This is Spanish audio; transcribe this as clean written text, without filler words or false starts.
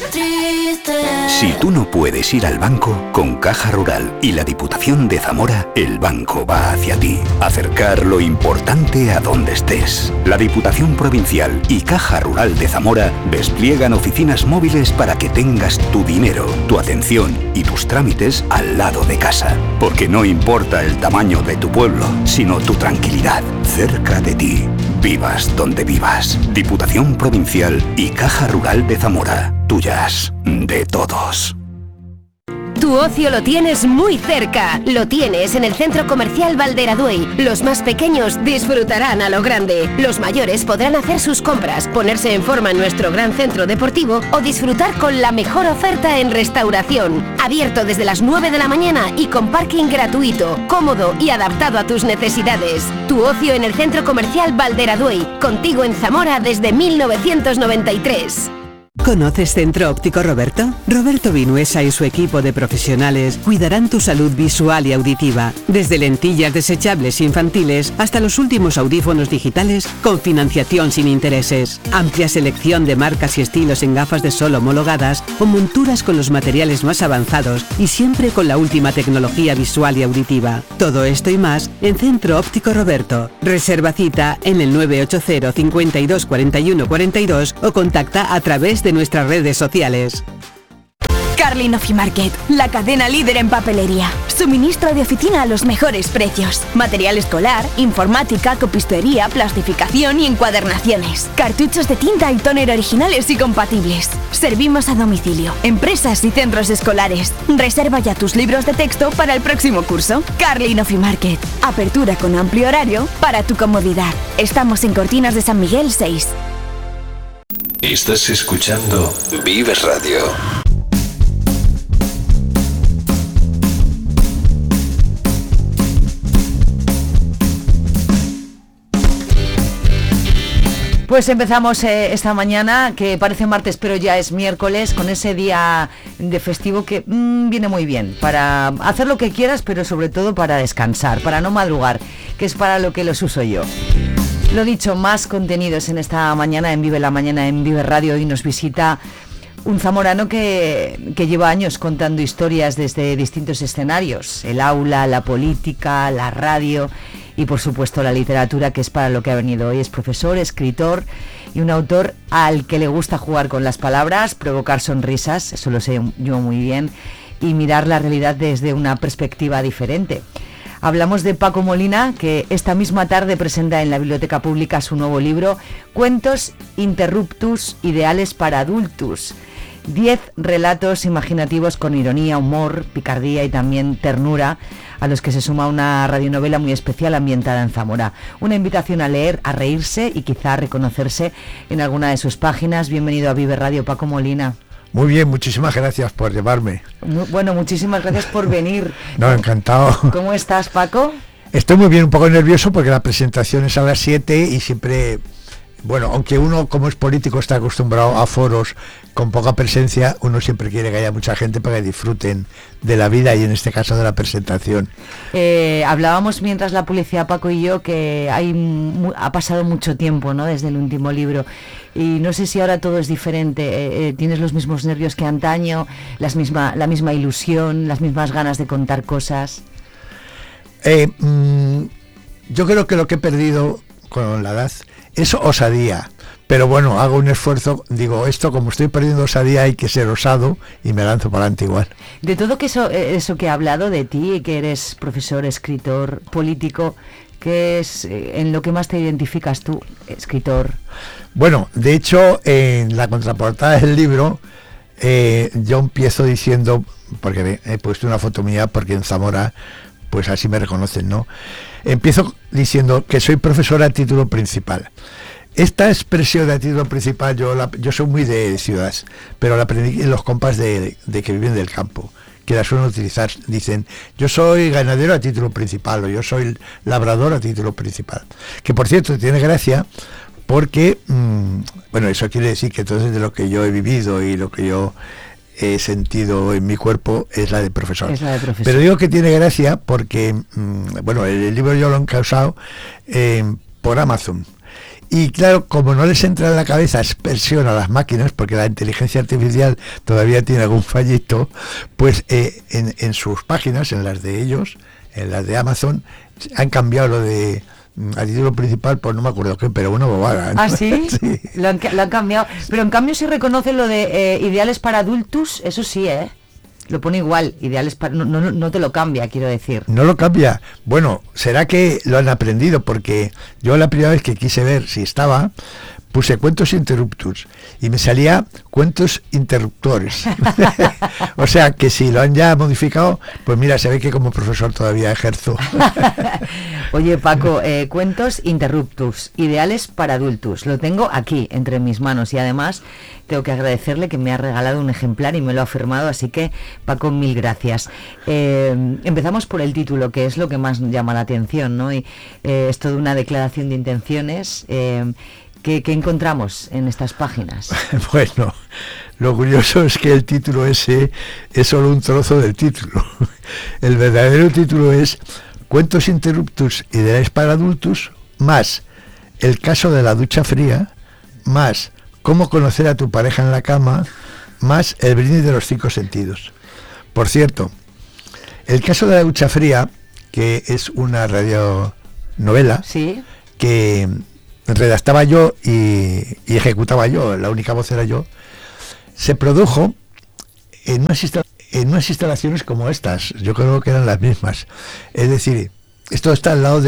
triste. Si tú no puedes ir al banco, con Caja Rural y la Diputación de Zamora, el banco va hacia ti. Acercar lo importante a donde estés. La Diputación Provincial y Caja Rural de Zamora despliegan oficinas móviles para que tengas tu dinero, tu atención y tus trámites al lado de casa. Porque no importa el tamaño de tu pueblo, sino tu tranquilidad, cerca de ti. Vivas donde vivas. Diputación Provincial y Caja Rural de Zamora. Tuyas, de todos. Tu ocio lo tienes muy cerca. Lo tienes en el Centro Comercial Valderaduey. Los más pequeños disfrutarán a lo grande. Los mayores podrán hacer sus compras, ponerse en forma en nuestro gran centro deportivo o disfrutar con la mejor oferta en restauración. Abierto desde las 9 de la mañana y con parking gratuito, cómodo y adaptado a tus necesidades. Tu ocio en el Centro Comercial Valderaduey. Contigo en Zamora desde 1993. ¿Conoces Centro Óptico Roberto? Roberto Vinuesa y su equipo de profesionales cuidarán tu salud visual y auditiva, desde lentillas desechables infantiles hasta los últimos audífonos digitales con financiación sin intereses. Amplia selección de marcas y estilos en gafas de sol homologadas o monturas con los materiales más avanzados y siempre con la última tecnología visual y auditiva. Todo esto y más en Centro Óptico Roberto. Reserva cita en el 980 52 41 42 o contacta a través de nuestras redes sociales. Carlin Office Market, la cadena líder en papelería. Suministro de oficina a los mejores precios. Material escolar, informática, copistería, plastificación y encuadernaciones. Cartuchos de tinta y tóner originales y compatibles. Servimos a domicilio, empresas y centros escolares. Reserva ya tus libros de texto para el próximo curso. Carlin Office Market. Apertura con amplio horario para tu comodidad. Estamos en Cortinas de San Miguel 6. Estás escuchando Vive Radio. Pues empezamos esta mañana, que parece martes pero ya es miércoles, con ese día de festivo que viene muy bien para hacer lo que quieras, pero sobre todo para descansar, para no madrugar, que es para lo que los uso yo. Lo dicho, más contenidos en esta mañana en Vive la Mañana en Vive Radio. Hoy nos visita un zamorano que lleva años contando historias desde distintos escenarios, el aula, la política, la radio y por supuesto la literatura, que es para lo que ha venido hoy. Es profesor, escritor y un autor al que le gusta jugar con las palabras, provocar sonrisas, eso lo sé yo muy bien, y mirar la realidad desde una perspectiva diferente. Hablamos de Paco Molina, que esta misma tarde presenta en la Biblioteca Pública su nuevo libro, Cuentos Interruptus, Ideales para Adultos. 10 relatos imaginativos con ironía, humor, picardía y también ternura, a los que se suma una radionovela muy especial ambientada en Zamora. Una invitación a leer, a reírse y quizá a reconocerse en alguna de sus páginas. Bienvenido a Vive Radio, Paco Molina. Muy bien, muchísimas gracias por llevarme. Bueno, muchísimas gracias por venir. No, encantado. ¿Cómo estás, Paco? Estoy muy bien, un poco nervioso porque la presentación es a las 7 y siempre, bueno, aunque uno como es político está acostumbrado a foros con poca presencia, uno siempre quiere que haya mucha gente para que disfruten de la vida y en este caso de la presentación. Hablábamos mientras la publicidad, Paco y yo, que ha pasado mucho tiempo, ¿no?, desde el último libro. Y no sé si ahora todo es diferente. ¿Tienes los mismos nervios que antaño? La misma ilusión, las mismas ganas de contar cosas? Yo creo que lo que he perdido con la edad es osadía. Pero bueno, hago un esfuerzo, digo, esto como estoy perdiendo osadía hay que ser osado y me lanzo para adelante igual. De todo eso que he hablado de ti, que eres profesor, escritor, político, ¿qué es en lo que más te identificas tú, escritor? Bueno, de hecho, en la contraportada del libro, yo empiezo diciendo, porque he puesto una foto mía, porque en Zamora, pues así me reconocen, ¿no? Empiezo diciendo que soy profesor a título principal. Esta expresión de título principal, yo soy muy de ciudad, pero la aprendí en los compas de que viven del campo, que la suelen utilizar. Dicen, yo soy ganadero a título principal, o yo soy labrador a título principal. Que por cierto, tiene gracia, porque, bueno, eso quiere decir que entonces de lo que yo he vivido y lo que yo he sentido en mi cuerpo es la de profesor. Es la de profesor. Pero digo que tiene gracia porque, bueno, el libro yo lo he encausado por Amazon. Y claro, como no les entra en la cabeza expresión a las máquinas, porque la inteligencia artificial todavía tiene algún fallito, pues en sus páginas, en las de ellos, en las de Amazon, han cambiado lo de a título principal, pues no me acuerdo qué, pero una bobada, ¿no? ¿Ah, sí? Sí. Lo han cambiado. Pero en cambio sí reconoce lo de ideales para adultos, eso sí, lo pone igual, ideales para... No te lo cambia, quiero decir. No lo cambia. Bueno, será que lo han aprendido, porque yo la primera vez que quise ver si estaba, puse cuentos interruptus y me salía cuentos interruptores. O sea que si lo han ya modificado, pues mira, se ve que como profesor todavía ejerzo. Oye, Paco, cuentos interruptus, ideales para adultos. Lo tengo aquí, entre mis manos, y además tengo que agradecerle que me ha regalado un ejemplar y me lo ha firmado, así que, Paco, mil gracias. Empezamos por el título, que es lo que más llama la atención, ¿no? Y es toda una declaración de intenciones. ¿Qué encontramos en estas páginas? Bueno, lo curioso es que el título ese es solo un trozo del título. El verdadero título es Cuentos interruptus ideales para adultos, más el caso de la ducha fría, más cómo conocer a tu pareja en la cama, más el brindis de los 5 sentidos. Por cierto, el caso de la ducha fría, que es una radionovela, ¿sí?, que redactaba yo y ejecutaba yo, la única voz era yo, se produjo en unas instalaciones como estas, yo creo que eran las mismas. Es decir, esto está al lado de